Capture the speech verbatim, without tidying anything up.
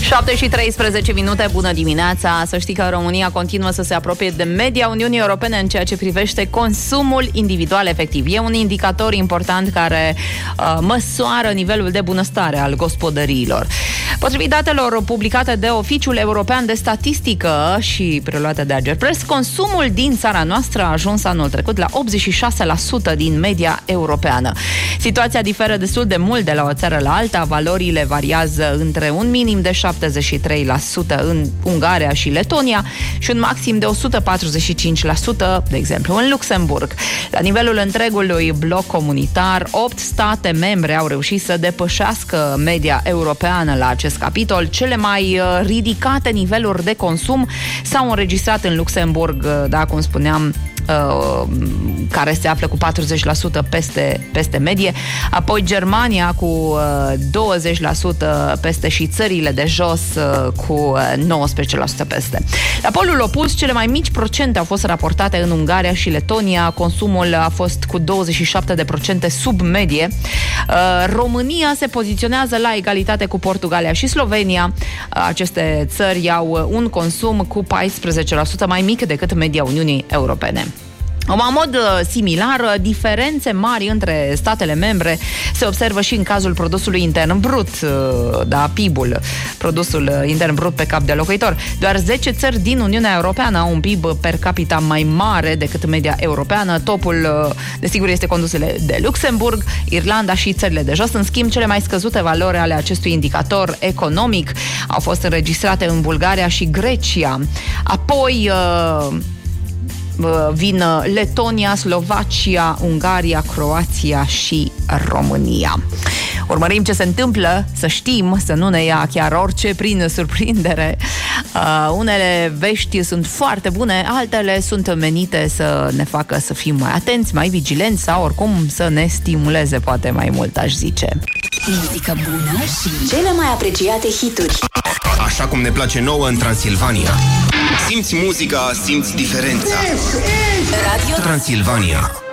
șapte și treisprezece minute, bună dimineața! Să știi că România continuă să se apropie de media Uniunii Europene în ceea ce privește consumul individual efectiv. E un indicator important care uh, măsoară nivelul de bunăstare al gospodăriilor. Potrivit datelor publicate de Oficiul European de Statistică și preluate de Agerpres, consumul din țara noastră a ajuns anul trecut la optzeci și șase la sută din media europeană. Situația diferă destul de mult de la o țară la alta, valorile variază între un minim de șaptezeci și trei la sută în Ungaria și Letonia și un maxim de o sută patruzeci și cinci la sută, de exemplu, în Luxemburg. La nivelul întregului bloc comunitar, opt state membre au reușit să depășească media europeană la acest capitol. Cele mai ridicate niveluri de consum s-au înregistrat în Luxemburg, da, cum spuneam, care se află cu patruzeci la sută peste, peste medie, apoi Germania cu douăzeci la sută peste și țările de jos cu nouăsprezece la sută peste. La polul opus, cele mai mici procente au fost raportate în Ungaria și Letonia. Consumul a fost cu douăzeci și șapte de procente sub medie. România se poziționează la egalitate cu Portugalia și Slovenia. Aceste țări au un consum cu paisprezece la sută mai mic decât media Uniunii Europene. În mod similar, diferențe mari între statele membre se observă și în cazul produsului intern brut, da, P I B-ul, produsul intern brut pe cap de locuitor. Doar zece țări din Uniunea Europeană au un P I B per capita mai mare decât media europeană. Topul, desigur, este condus de Luxemburg, Irlanda și țările de jos. În schimb, cele mai scăzute valori ale acestui indicator economic au fost înregistrate în Bulgaria și Grecia. Apoi vin Letonia, Slovacia, Ungaria, Croația și România. Urmărim ce se întâmplă, să știm, să nu ne ia chiar orice prin surprindere. Uh, unele vești sunt foarte bune, altele sunt menite să ne facă să fim mai atenți, mai vigilenți sau oricum să ne stimuleze poate mai mult, aș zice. Muzică bună și cele mai apreciate hituri. Așa cum ne place nouă în Transilvania. Simți muzica, simți diferența. Radio Transilvania.